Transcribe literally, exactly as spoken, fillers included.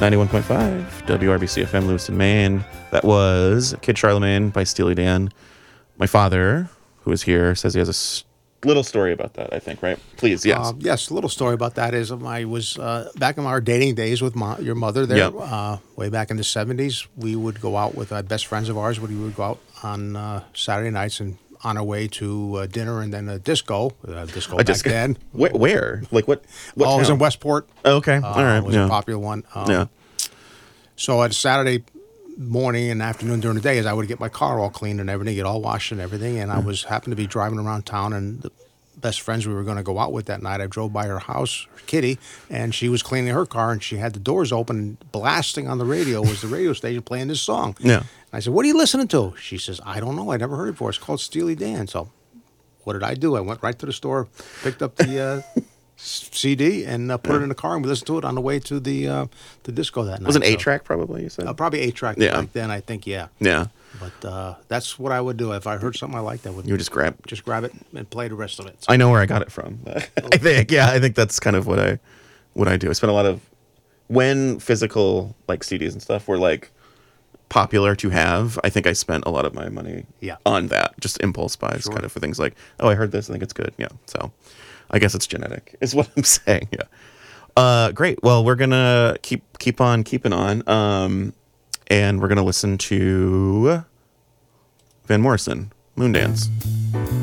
ninety-one point five W R B C F M, Lewiston, Maine. That was Kid Charlemagne by Steely Dan. My father, who is here, says he has a s- little story about that, I think, right? Please, yes. Uh, yes, a little story about that is um, I was uh, back in our dating days with my, your mother there, Yep. uh, way back in the seventies. We would go out with uh, best friends of ours. We would go out on uh, Saturday nights and on our way to uh, dinner and then a disco. Uh, disco A back disco- then. Where? where? Like what? what oh, it was town? in Westport. Oh, okay. Uh, All right. It was yeah. a popular one. Um, yeah. So at Saturday morning and afternoon during the day, as I would get my car all cleaned and everything, get all washed and everything, and I was happened to be driving around town, and the best friends we were going to go out with that night, I drove by her house, Kitty, and she was cleaning her car, and she had the doors open, and blasting on the radio was the radio station playing this song. Yeah. And I said, "What are you listening to?" She says, "I don't know. I never heard it before. It's called Steely Dan." So what did I do? I went right to the store, picked up the uh, C D, and uh, put it in the car, and we listened to it on the way to the uh, the disco that night. It was an So- eight-track, probably, you said? uh, probably eight track Yeah. back then, I think, yeah. yeah. But uh, that's what I would do. If I heard something I liked, I would You would just grab. just grab it and play the rest of it. I know where I got it from. I think, yeah, I think that's kind of what I, what I do. I spent a lot of, when physical like C Ds and stuff were like popular to have, I think I spent a lot of my money Yeah. on that, just impulse buys, Sure. kind of for things like, oh, I heard this, I think it's good. Yeah, so I guess it's genetic, is what I'm saying. Yeah. Uh, great. Well, we're gonna keep keep on keeping on, um, and we're gonna listen to Van Morrison, Moondance.